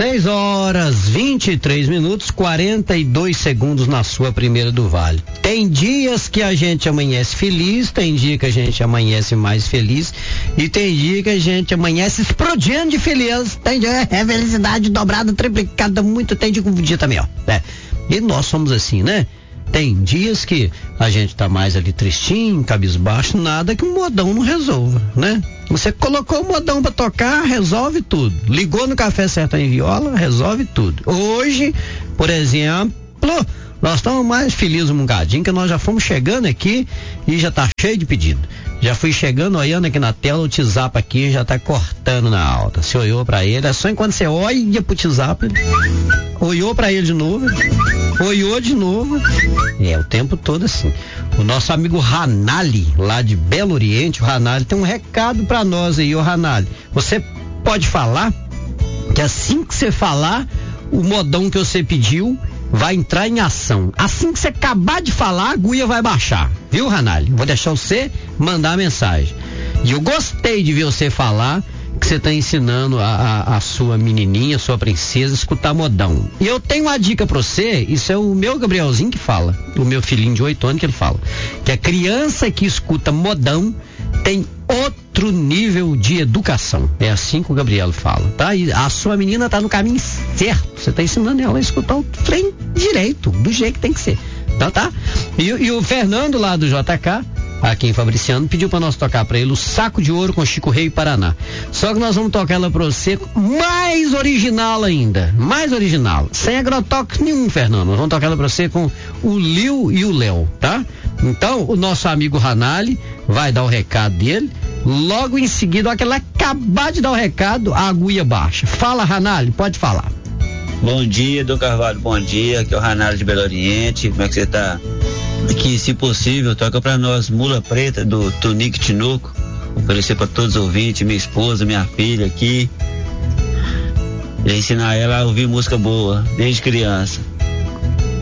6h23, 42 segundos na sua primeira do Vale. Tem dias que a gente amanhece feliz, tem dia que a gente amanhece mais feliz e tem dia que a gente amanhece explodindo de feliz. Tem dia, felicidade dobrada, triplicada, muito, tem dia que um dia também, ó. E nós somos assim, né? Tem dias que a gente tá mais ali tristinho, cabisbaixo, nada que um modão não resolva, né? Você colocou o modão pra tocar, resolve tudo. Ligou no Café Sertão em Viola, resolve tudo. Hoje, por exemplo, nós estamos mais felizes um bocadinho, que nós já fomos chegando aqui e já tá cheio de pedido. Já fui chegando, olhando aqui na tela, o WhatsApp aqui já tá cortando na alta. Você olhou pra ele, é só enquanto você olha pro WhatsApp, olhou pra ele de novo, olhou de novo. O tempo todo assim. O nosso amigo Ranali, lá de Belo Oriente, o Ranali tem um recado pra nós aí, ô Ranali. Você pode falar que assim que você falar, o modão que você pediu vai entrar em ação. Assim que você acabar de falar, a agulha vai baixar. Viu, Ranali? Vou deixar você mandar a mensagem. E eu gostei de ver você falar que você está ensinando a sua menininha, a sua princesa, a escutar modão. E eu tenho uma dica pra você, isso é o meu Gabrielzinho que fala, o meu filhinho de 8 anos que ele fala, que a criança que escuta modão tem outro nível de educação. É assim que o Gabriel fala, tá? E a sua menina tá no caminho certo. Você tá ensinando ela a escutar o trem direito, do jeito que tem que ser. Então tá? E o Fernando lá do JK, aqui em Fabriciano, pediu pra nós tocar pra ele o Saco de Ouro com Chico Rei e Paraná. Só que nós vamos tocar ela pra você mais original ainda. Mais original. Sem agrotóxico nenhum, Fernando. Nós vamos tocar ela pra você com o Liu e o Léo, tá? Então, o nosso amigo Ranali vai dar o recado dele. Logo em seguida, que ela acabar de dar o recado, a agulha baixa. Fala, Ranali, pode falar. Bom dia, Dom Carvalho, bom dia. Aqui é o Ranali de Belo Oriente. Como é que você tá? Aqui, se possível, toca pra nós Mula Preta do Tonico Tinoco. Oferecer pra todos os ouvintes, minha esposa, minha filha aqui. E ensinar ela a ouvir música boa, desde criança.